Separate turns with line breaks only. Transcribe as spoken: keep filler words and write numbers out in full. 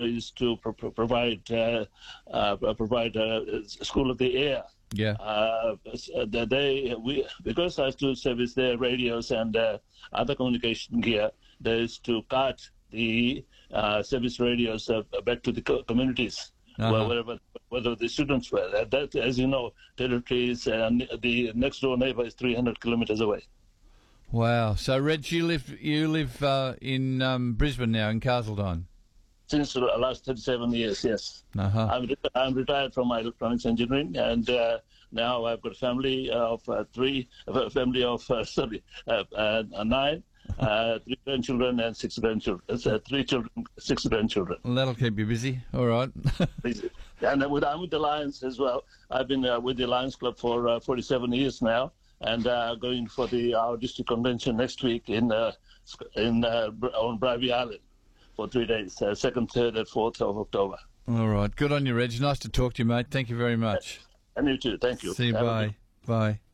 is to pro- pro- provide uh, uh, provide uh, School of the Air.
Yeah.
Uh, the, they we because I have to service their radios and uh, other communication gear. There is to cut the uh, service radios uh, back to the co- communities.
Uh-huh.
Wherever, whether the students were. That, that, as you know, territories, uh, the next door neighbour is three hundred kilometres away.
Wow. So, Reg, you live you live uh, in um, Brisbane now, in Castledine?
Since the last thirty-seven years, yes.
Uh-huh.
I'm, reti- I'm retired from my electronics engineering, and uh, now I've got a family of uh, three, a family of, uh, sorry, uh, uh, nine, uh, three grandchildren and six grandchildren, uh, three children, six grandchildren.
Well, that'll keep you busy. All right.
And with, I'm with the Lions as well. I've been uh, with the Lions Club for uh, forty-seven years now, and uh, going for the our district convention next week in uh, in uh, on Bribie Island for three days, uh, second, third, and fourth of October.
All right. Good on you, Reg. Nice to talk to you, mate. Thank you very much.
And you too. Thank you.
See you.
Have a
Bye.
good-
Bye.